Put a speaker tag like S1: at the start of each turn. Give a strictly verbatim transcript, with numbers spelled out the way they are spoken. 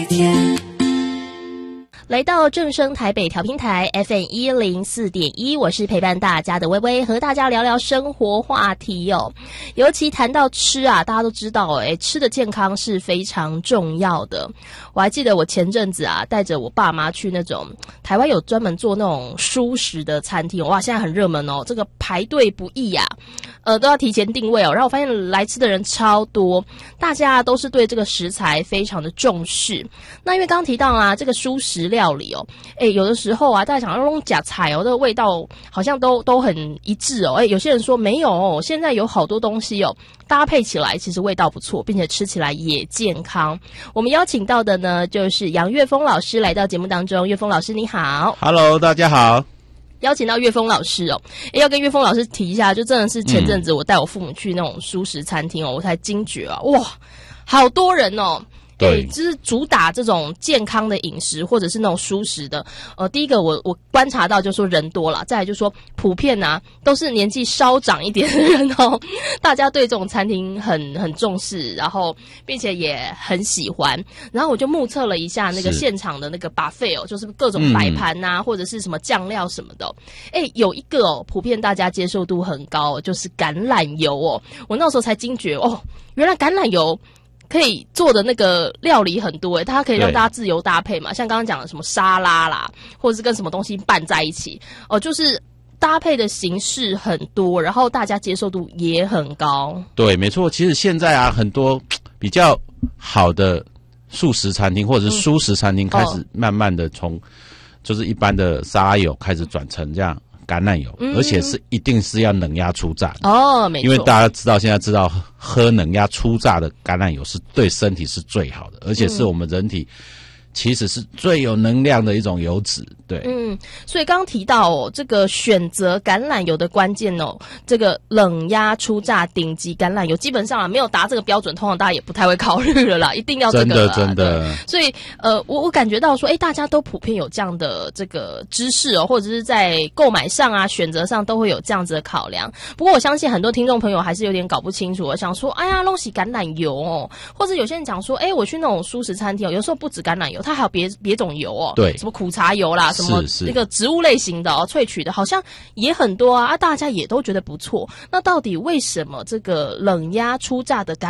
S1: 来到正声台北调频台 F M 一零四点一，我是陪伴大家的微微，和大家聊聊生活话题哦。尤其谈到吃啊，大家都知道，诶，吃的健康是非常重要的。我还记得我前阵子啊，带着我爸妈去那种台湾有专门做那种蔬食的餐厅，哇，现在很热门哦，这个排队不易啊，呃，都要提前定位哦。然后我发现来吃的人超多，大家都是对这个食材非常的重视。那因为刚刚提到啊，这个蔬食料理哦，诶，有的时候啊，大家想要用假菜哦，这个味道好像都都很一致哦。诶，有些人说没有哦，现在有好多东西哦，搭配起来其实味道不错，并且吃起来也健康。我们邀请到的呢，就是杨岳峰老师来到节目当中。岳峰老师你好。
S2: Hello， 大家好。
S1: 邀请到岳峰老师哦，诶，要跟岳峰老师提一下，就真的是前阵子我带我父母去那种蔬食餐厅哦，我才惊觉啊，哇，好多人哦。对，就是主打这种健康的饮食，或者是那种蔬食的。呃，第一个我我观察到就是说人多啦，再来就是说普遍啊都是年纪稍长一点的人哦，大家对这种餐厅很很重视，然后并且也很喜欢。然后我就目测了一下那个现场的那个 buffet 哦，就是各种摆盘呐、啊嗯，或者是什么酱料什么的、哦。哎，有一个哦，普遍大家接受度很高、哦，就是橄榄油哦。我那时候才惊觉哦，原来橄榄油可以做的那个料理很多诶，它可以让大家自由搭配嘛，像刚刚讲的什么沙拉啦，或者是跟什么东西拌在一起哦，就是搭配的形式很多，然后大家接受度也很高。对，没错，其实现在啊，很多比较好的素食餐厅或者是蔬食餐厅开始慢慢的从、嗯、就是一般的沙拉油开始转成这样橄榄油、嗯、而且是一定是要冷压初榨的哦，没错，因为大家知道现在知道喝冷压初榨的橄榄油是对身体是最好的，而且是我们人体其实是最有能量的一种油脂。对，嗯，所以刚刚提到哦，这个选择橄榄油的关键哦，这个冷压初榨顶级橄榄油，基本上啊没有达这个标准，通常大家也不太会考虑了啦，一定要这个啦，真的真的。所以呃，我我感觉到说，哎，大家都普遍有这样的这个知识哦，或者是在购买上啊、选择上都会有这样子的考量。不过我相信很多听众朋友还是有点搞不清楚，我想说，哎呀，弄起橄榄油哦，或者有些人讲说，哎，我去那种蔬食餐厅哦，有时候不止橄榄油，它还有别别种油哦，对，什么苦茶油啦，什么那个植物类型的哦，萃取的，好像也很多啊，啊，大家也都觉得不错。那到底为什么这个冷压初榨的橄